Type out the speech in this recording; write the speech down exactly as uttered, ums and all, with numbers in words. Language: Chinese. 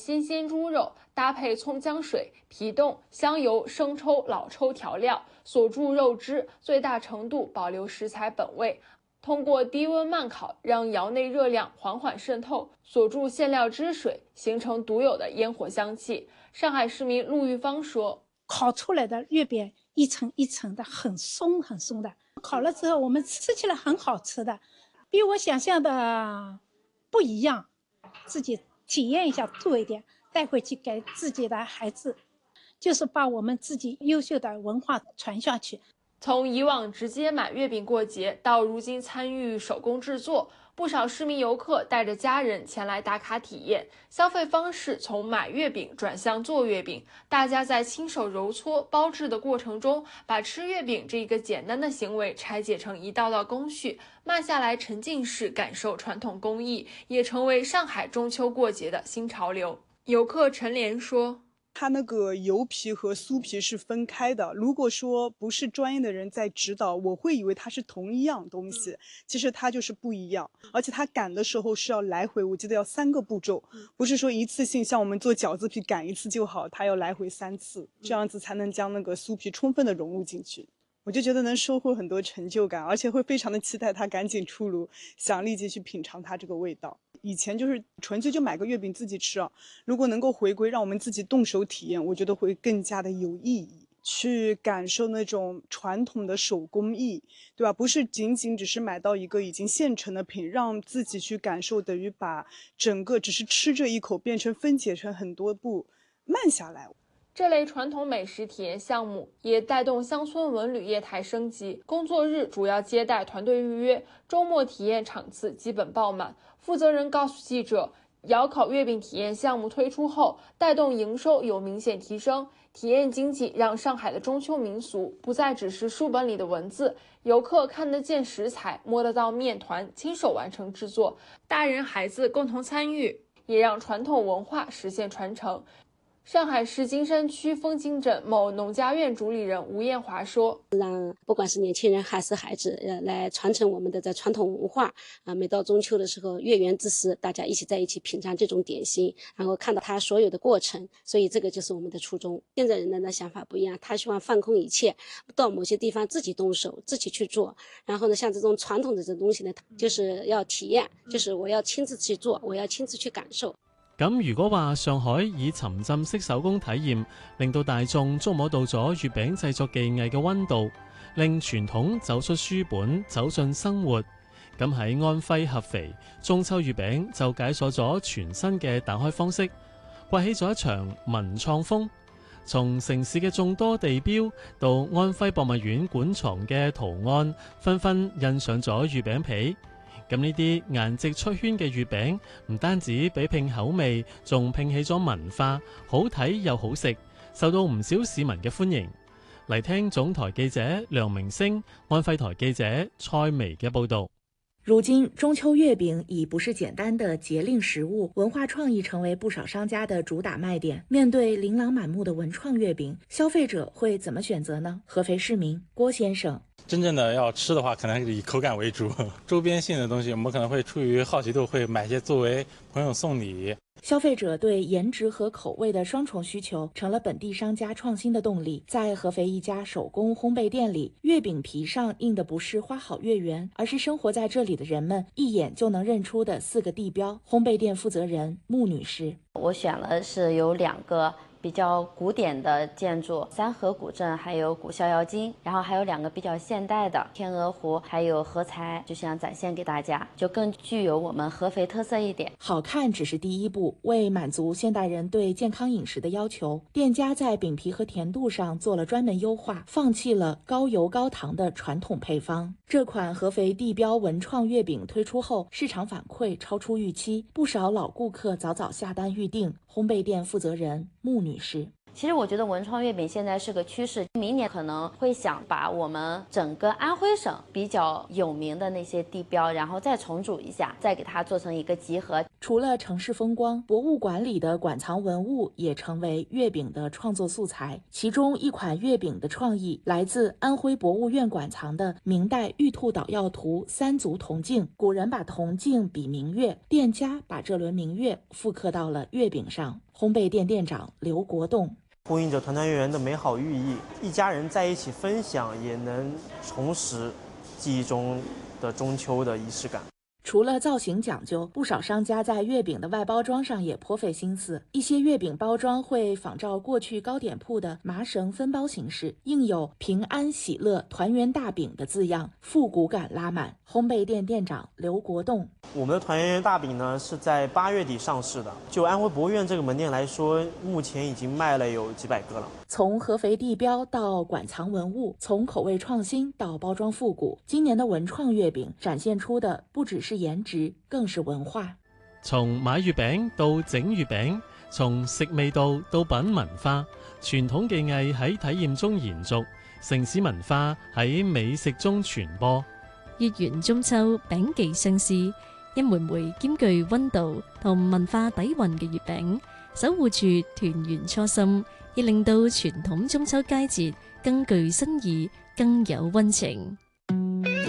新鲜猪肉，搭配葱姜水、皮冻、香油、生抽、老抽调料，锁住肉汁，最大程度保留食材本味。通过低温慢烤，让窑内热量缓缓渗透，锁住馅料汁水，形成独有的烟火香气。上海市民陆玉芳说：“ 烤出来的月饼一层一层的，很松很松的，烤了之后我们吃起来很好吃的，比我想象的不一样。自己体验一下，做一点，带回去给自己的孩子，就是把我们自己优秀的文化传下去。” 从以往直接买月饼过节，到如今参与手工制作，不少市民游客带着家人前来打卡体验。消费方式从买月饼转向做月饼，大家在亲手揉搓包制的过程中，把吃月饼这个简单的行为拆解成一道道工序，慢下来沉浸式感受传统工艺，也成为上海中秋过节的新潮流。游客陈莲说：“ 它那个油皮和酥皮是分开的，如果说不是专业的人在指导，我会以为它是同一样东西，其实它就是不一样。而且它擀的时候是要来回，我记得要三个步骤，不是说一次性像我们做饺子皮擀一次就好，它要来回三次，这样子才能将那个酥皮充分的融入进去。我就觉得能收获很多成就感，而且会非常的期待它赶紧出炉，想立即去品尝它这个味道。以前就是纯粹就买个月饼自己吃啊，如果能够回归让我们自己动手体验，我觉得会更加的有意义，去感受那种传统的手工艺，对吧？不是仅仅只是买到一个已经现成的品，让自己去感受，等于把整个只是吃这一口变成分解成很多步，慢下来。 这类传统美食体验项目也带动乡村文旅业态升级，工作日主要接待团队预约，周末体验场次基本爆满。负责人告诉记者，窑烤月饼体验项目推出后，带动营收有明显提升。体验经济让上海的中秋民俗不再只是书本里的文字，游客看得见食材，摸得到面团，亲手完成制作，大人孩子共同参与，也让传统文化实现传承。上海市金山区风景镇某农家院主理人吴艳华说：“ 让不管是年轻人还是孩子，呃，来传承我们的这传统文化啊。每到中秋的时候，月圆之时，大家一起在一起品尝这种点心，然后看到它所有的过程，所以这个就是我们的初衷。现在人的呢想法不一样，他希望放空一切，到某些地方自己动手，自己去做。然后呢，像这种传统的这东西呢，就是要體驗，就是我要親自去做，我要親自去感受。” 咁如果話上海以沉浸式手工體驗，令到大眾觸摸到咗月餅製作技藝嘅溫度，令傳統走出書本，走進生活，咁喺安徽合肥，中秋月餅就解鎖咗全新嘅打開方式，刮起咗一場文創風。從城市嘅眾多地標到安徽博物院館藏嘅圖案，紛紛印上咗月餅皮。咁呢啲顏值出圈嘅月餅，唔單止比拼口味，仲拼起咗文化，好睇又好食，受到唔少市民嘅歡迎。嚟聽總台記者梁明星、安徽台記者蔡薇嘅報導。 如今，中秋月饼已不是简单的节令食物，文化创意成为不少商家的主打卖点。面对琳琅满目的文创月饼，消费者会怎么选择呢？合肥市民郭先生。 真正的要吃的话，可能是以口感为主，周边性的东西我们可能会出于好奇度，会买些作为朋友送礼。 消费者对颜值和口味的双重需求成了本地商家创新的动力。在合肥一家手工烘焙店里，月饼皮上印的不是花好月圆，而是生活在这里的人们一眼就能认出的四个地标。烘焙店负责人穆女士： 我选了是有两个比较古典的建筑，三河古镇还有古逍遥津，然后还有两个比较现代的天鹅湖还有合财，就想展现给大家，就更具有我们合肥特色一点。 好看只是第一步，为满足现代人对健康饮食的要求，店家在饼皮和甜度上做了专门优化，放弃了高油高糖的传统配方。这款合肥地标文创月饼推出后，市场反馈超出预期，不少老顾客早早下单预定。烘焙店负责人穆女士： 其实我觉得文创月饼现在是个趋势，明年可能会想把我们整个安徽省比较有名的那些地标，然后再重组一下，再给它做成一个集合。 除了城市风光，博物馆里的馆藏文物也成为月饼的创作素材。其中一款月饼的创意来自安徽博物院馆藏的明代玉兔捣药图三足铜镜。古人把铜镜比明月，店家把这轮明月复刻到了月饼上。烘焙店店长刘国栋。 呼应着团团圆圆的美好寓意，一家人在一起分享，也能重拾记忆中的中秋的仪式感。 除了造型讲究，不少商家在月饼的外包装上也颇费心思。一些月饼包装会仿照过去糕点铺的麻绳分包形式，印有平安喜乐团圆大饼的字样，复古感拉满。烘焙店店长刘国栋： 我们的团圆圆大饼呢是在八月底上市的，就安徽博物院这个门店来说，目前已经卖了有几百个了。 从合肥地标到馆藏文物，从口味创新到包装复古，今年的文創月餅展現出的不只是顏值，更是文化。 從買月餅到整月餅，從食味道到品文化，傳統技藝喺體驗中延續，城市文化喺美食中傳播。 月圓中秋餅記相思，一枚枚兼具溫度同文化底蘊嘅月餅，守護住團圓初心，亦令到傳統中秋佳節更具新意，更有溫情。